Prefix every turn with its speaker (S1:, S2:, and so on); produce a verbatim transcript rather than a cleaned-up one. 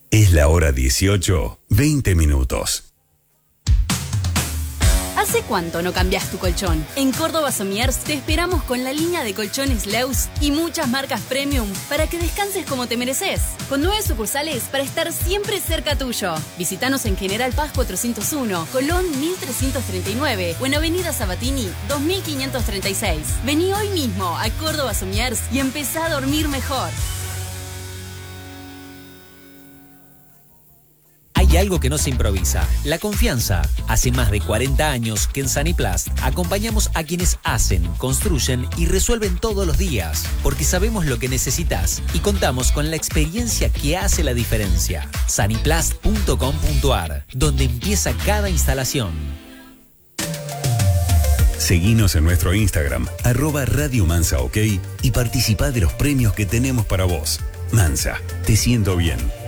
S1: Es la hora dieciocho, veinte minutos.
S2: ¿Hace cuánto no cambias tu colchón? En Córdoba Somiers te esperamos con la línea de colchones Leus y muchas marcas premium para que descanses como te mereces. Con nueve sucursales para estar siempre cerca tuyo. Visítanos en General Paz cuatrocientos uno, Colón mil trescientos treinta y nueve o en Avenida Sabatini dos mil quinientos treinta y seis. Vení hoy mismo a Córdoba Somiers y empezá a dormir mejor.
S3: Hay algo que no se improvisa, la confianza. Hace más de cuarenta años que en Saniplast acompañamos a quienes hacen, construyen y resuelven todos los días, porque sabemos lo que necesitas y contamos con la experiencia que hace la diferencia. Saniplast punto com punto ar, donde empieza cada instalación.
S1: Seguinos en nuestro Instagram, arroba Radio Mansa OK, y participá de los premios que tenemos para vos. Mansa, te siento bien.